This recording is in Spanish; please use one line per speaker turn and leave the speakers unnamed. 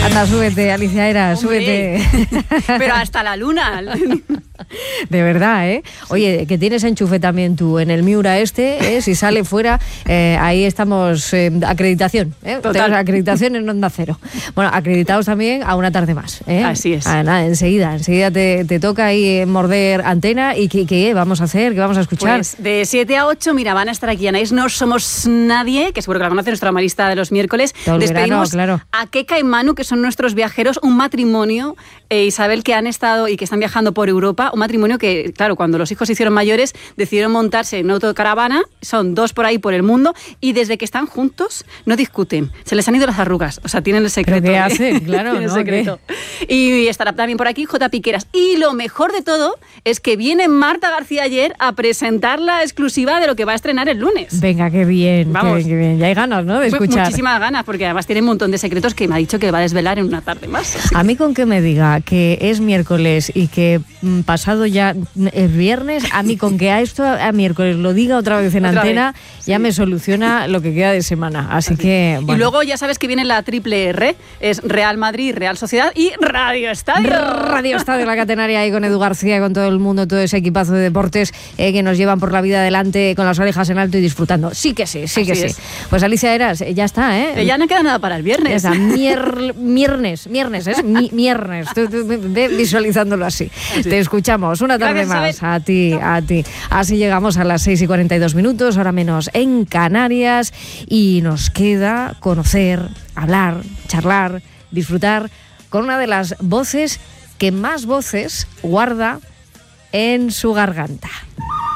Anda, súbete, Alicia Eras, súbete.
Pero hasta la luna.
De verdad, ¿eh? Oye, que tienes enchufe también tú en el Miura si sale fuera, ahí estamos, acreditación,
Total.
Tenemos acreditación en Onda Cero. Bueno, acreditados también a una tarde más, ¿eh?
Así es.
Nada, enseguida te toca ahí morder antena y ¿qué vamos a hacer? ¿Qué vamos a escuchar?
Pues de 7 a 8, mira, van a estar aquí Anaís No Somos Nadie, que seguro que la conoce, nuestra humorista de los miércoles. Despedimos
claro.
a Keka y Manu, que son nuestros viajeros, un matrimonio, Isabel, que han estado y que están viajando por Europa, un matrimonio que, claro, cuando los hijos se hicieron mayores, decidieron montarse en autocaravana, son 2 por ahí por el mundo, y desde que están juntos no discuten, se les han ido las arrugas, o sea, tienen el secreto.
¿Pero qué hacen? Claro,
tienen
¿no?
el secreto. Y estará también por aquí J. Piqueras. Y lo mejor de todo es que viene Marta García ayer a presentar la exclusiva de lo que va a estrenar el lunes.
Venga, qué bien,
Vamos.
qué bien. Ya hay ganas, ¿no?, de escuchar.
Muchísimas ganas, porque además tiene un montón de secretos que me ha dicho que va a desvelar en una tarde más.
A mí con que me diga que es miércoles y que pasado ya es viernes, a mí con que a esto a miércoles lo diga otra vez en antena,
sí.
ya me soluciona lo que queda de semana. Así que, bueno.
Y luego ya sabes que viene la triple R, es Real Madrid, Real Sociedad y Radio Estadio.
Radio Estadio, la catenaria ahí con Edu García, con todo el mundo, todo ese equipazo de deportes que nos llevan por la vida adelante con las orejas en alto y disfrutando. Sí que sí. Pues Alicia Eras, ya está, ¿eh?
Ya no queda nada para el viernes.
Ya está, viernes, ¿es? Viernes. Tú ve visualizándolo así. Te escuchamos una tarde
Gracias,
más. A ti. Así llegamos a las 6:42, ahora menos en Canarias, y nos queda conocer, hablar, charlar, disfrutar con una de las voces que más voces guarda en su garganta.